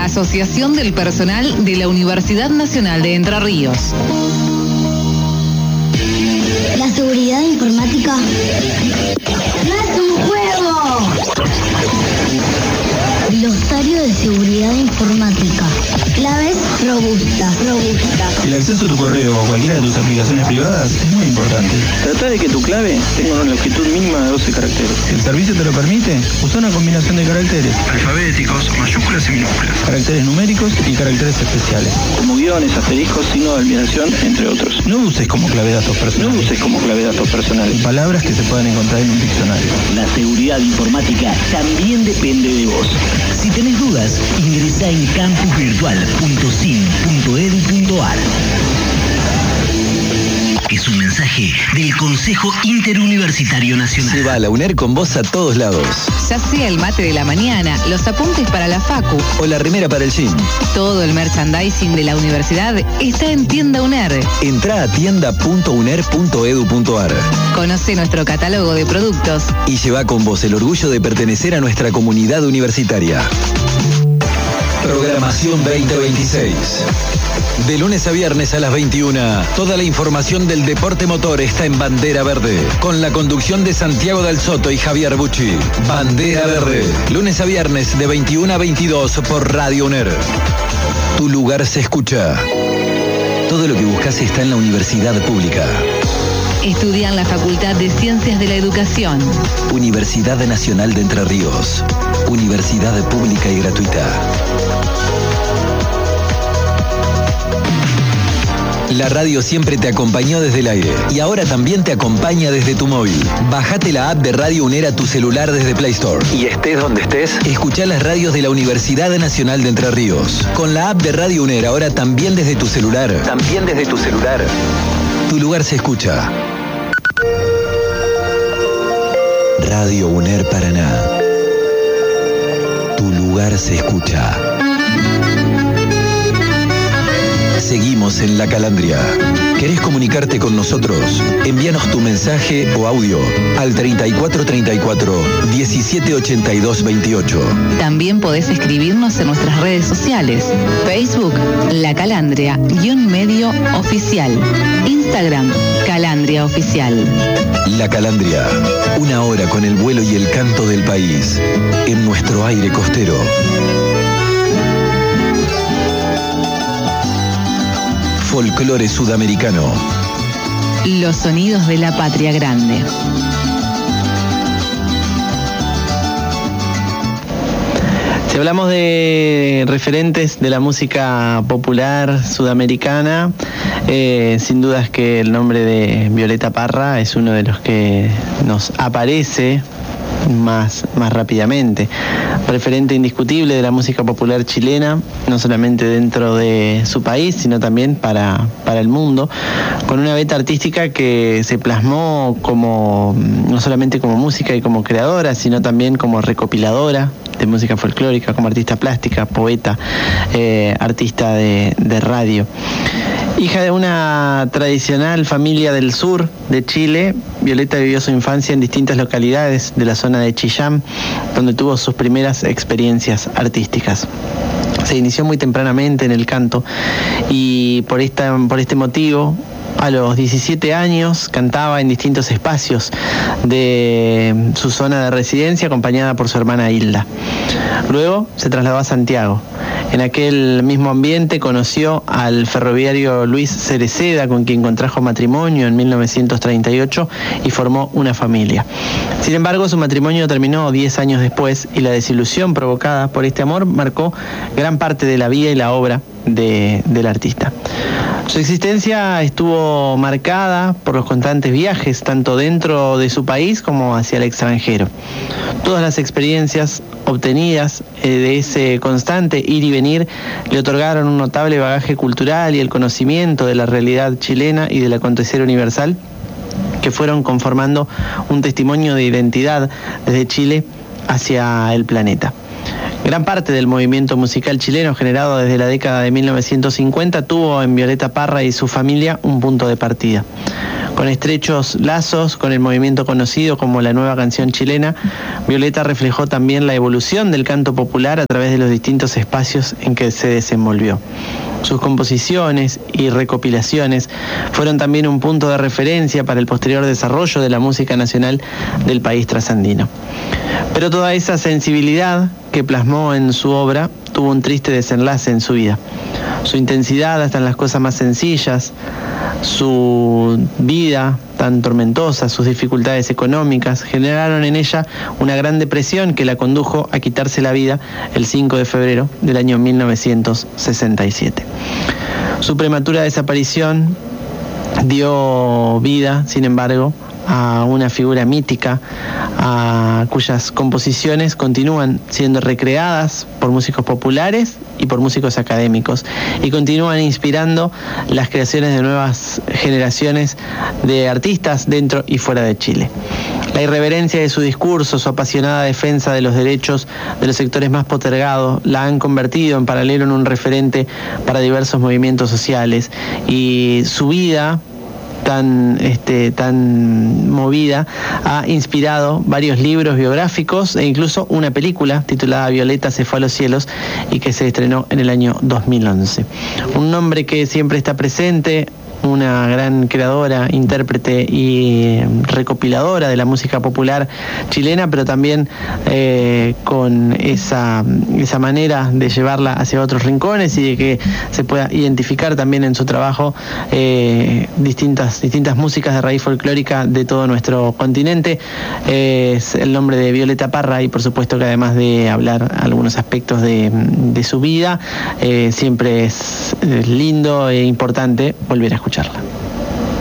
la Asociación del Personal de la Universidad Nacional de Entre Ríos. La seguridad informática no es un juego. Glosario de seguridad informática. Claves robusta. El acceso a tu correo o cualquiera de tus aplicaciones privadas es muy importante. Trata de que tu clave tenga una longitud mínima de 12 caracteres. Si el servicio te lo permite, usa una combinación de caracteres alfabéticos, mayúsculas y minúsculas, caracteres numéricos y caracteres especiales, como guiones, asteriscos, signo de admiración, entre otros. No uses como clave datos personales. Palabras que se pueden encontrar en un diccionario. La seguridad informática también depende de vos. Si tenés dudas, ingresá en campusvirtual.sin.edu.ar. Es un mensaje del Consejo Interuniversitario Nacional. Se va a la UNER con vos a todos lados. Ya sea el mate de la mañana, los apuntes para la facu o la remera para el gym. Todo el merchandising de la universidad está en Tienda UNER. Entrá a tienda.uner.edu.ar. Conoce nuestro catálogo de productos y lleva con vos el orgullo de pertenecer a nuestra comunidad universitaria. Programación 2026. De lunes a viernes a las 21, toda la información del deporte motor está en Bandera Verde, con la conducción de Santiago Del Soto y Javier Bucci. Bandera Verde, lunes a viernes de 21 a 22 por Radio UNER. Tu lugar se escucha. Todo lo que buscas está en la universidad pública. Estudia en la Facultad de Ciencias de la Educación. Universidad Nacional de Entre Ríos. Universidad pública y gratuita. La radio siempre te acompañó desde el aire y ahora también te acompaña desde tu móvil. Bajate la app de Radio UNER a tu celular desde Play Store. Y estés donde estés, escuchá las radios de la Universidad Nacional de Entre Ríos. Con la app de Radio UNER ahora también desde tu celular. Tu lugar se escucha. Radio UNER Paraná. Tu lugar se escucha. Seguimos en La Calandria. ¿Querés comunicarte con nosotros? Envíanos tu mensaje o audio al 3434 1782 28. También podés escribirnos en nuestras redes sociales. Facebook, La Calandria, _medio oficial. Instagram, Calandria Oficial. La Calandria, una hora con el vuelo y el canto del país, en nuestro aire costero. Folclore sudamericano. Los sonidos de la patria grande. Si hablamos de referentes de la música popular sudamericana, sin duda es que el nombre de Violeta Parra es uno de los que nos aparece más rápidamente. Referente indiscutible de la música popular chilena, no solamente dentro de su país, sino también para el mundo, con una beta artística que se plasmó no solamente como música y como creadora, sino también como recopiladora de música folclórica, como artista plástica, poeta, artista de radio. Hija de una tradicional familia del sur de Chile, Violeta vivió su infancia en distintas localidades de la zona de Chillán, donde tuvo sus primeras experiencias artísticas. Se inició muy tempranamente en el canto y por este motivo, a los 17 años cantaba en distintos espacios de su zona de residencia, acompañada por su hermana Hilda. Luego se trasladó a Santiago. En aquel mismo ambiente conoció al ferroviario Luis Cereceda, con quien contrajo matrimonio en 1938 y formó una familia. Sin embargo, su matrimonio terminó 10 años después y la desilusión provocada por este amor marcó gran parte de la vida y la obra del artista. Su existencia estuvo marcada por los constantes viajes, tanto dentro de su país como hacia el extranjero. Todas las experiencias obtenidas de ese constante ir y venir le otorgaron un notable bagaje cultural y el conocimiento de la realidad chilena y del acontecer universal, que fueron conformando un testimonio de identidad desde Chile hacia el planeta. Gran parte del movimiento musical chileno generado desde la década de 1950 tuvo en Violeta Parra y su familia un punto de partida. Con estrechos lazos con el movimiento conocido como la Nueva Canción Chilena, Violeta reflejó también la evolución del canto popular a través de los distintos espacios en que se desenvolvió. Sus composiciones y recopilaciones fueron también un punto de referencia para el posterior desarrollo de la música nacional del país trasandino. Pero toda esa sensibilidad que plasmó en su obra tuvo un triste desenlace en su vida. Su intensidad hasta en las cosas más sencillas, su vida tan tormentosa, sus dificultades económicas, generaron en ella una gran depresión que la condujo a quitarse la vida el 5 de febrero del año 1967. Su prematura desaparición dio vida, sin embargo, a una figura mítica, cuyas composiciones continúan siendo recreadas por músicos populares y por músicos académicos, y continúan inspirando las creaciones de nuevas generaciones de artistas dentro y fuera de Chile. La irreverencia de su discurso, su apasionada defensa de los derechos de los sectores más postergados, la han convertido en paralelo en un referente para diversos movimientos sociales, y su vida tan movida ha inspirado varios libros biográficos e incluso una película titulada Violeta se fue a los cielos y que se estrenó en el año 2011. Un nombre que siempre está presente, una gran creadora, intérprete y recopiladora de la música popular chilena, pero también con esa manera de llevarla hacia otros rincones y de que se pueda identificar también en su trabajo distintas músicas de raíz folclórica de todo nuestro continente. Es el nombre de Violeta Parra, y por supuesto que además de hablar algunos aspectos de su vida, siempre es lindo e importante volver a escucharla.